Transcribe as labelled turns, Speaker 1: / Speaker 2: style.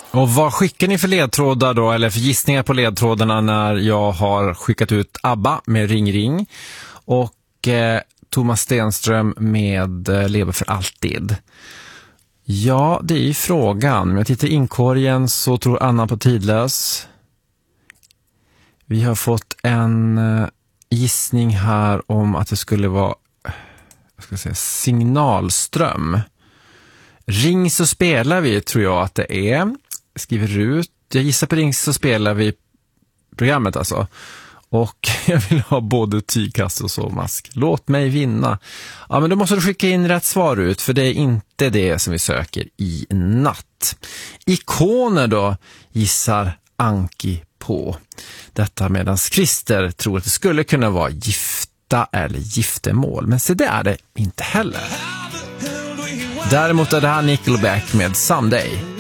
Speaker 1: Och vad skickar ni för ledtrådar då, eller för gissningar på ledtrådarna när jag har skickat ut ABBA med Ring Ring och Thomas Stenström med Lever för alltid? Ja, det är ju frågan. Om jag tittar i inkorgen så tror Anna på Tidlös. Vi har fått en gissning här om att det skulle vara Signalström. Ring så spelar vi, tror jag att det är. Skriver ut. Jag gissar på Ring så spelar vi programmet alltså. Och jag vill ha både tygkast och sovmask. Låt mig vinna. Ja, men då måste du skicka in rätt svar ut, för det är inte det som vi söker i natt. Ikoner då gissar Anki på. Detta medan Christer tror att det skulle kunna vara gifta eller giftermål. Men se, det är det inte heller. Däremot är det här Nickelback med Someday.